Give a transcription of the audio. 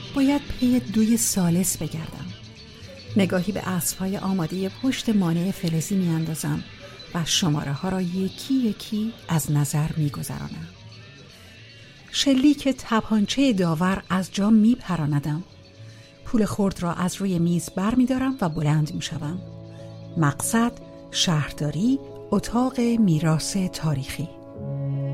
باید پی دوی ثالث بگردم. نگاهی به اسب‌های آماده پشت مانع فلزی می‌اندازم و شماره ها را یکی یکی از نظر می‌گذرانم. شلیک تپانچه داور از جا می‌پراندم. پول خرد را از روی میز بر می‌دارم و بلند می‌شوم. مقصد شهرداری، اتاق میراث تاریخی.